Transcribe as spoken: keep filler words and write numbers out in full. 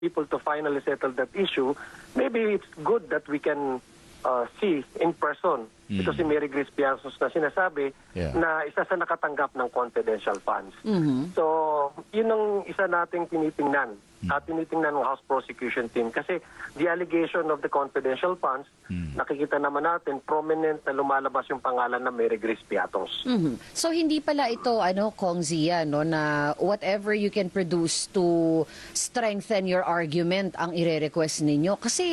people to finally settle that issue, maybe it's good that we can uh, see in person. Mm. Ito si Mary Grace Piasos na sinasabi yeah. na isa sa nakatanggap ng confidential funds. Mm-hmm. So, yun ang isa nating tinitingnan. Mm. At tinitingnan ng House Prosecution Team. Kasi the allegation of the confidential funds, mm. nakikita naman natin, prominent na lumalabas yung pangalan ng Mary Grace Piatos. Mm-hmm. So, hindi pala ito, ano, Kong Zia, no, na whatever you can produce to strengthen your argument ang ire-request ninyo. Kasi